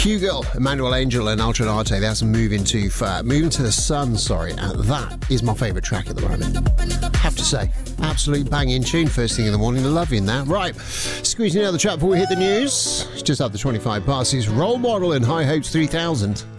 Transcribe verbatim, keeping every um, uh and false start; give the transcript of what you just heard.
Fugal, Emmanuel Angel and Altronate. That's Moving Too Far. Moving to the Sun, sorry. And that is my favourite track at the moment. Have to say, absolute banging tune first thing in the morning. Loving that. Right, squeezing out the chat before we hit the news. Just after twenty-five past is Role Model and High Hopes three thousand.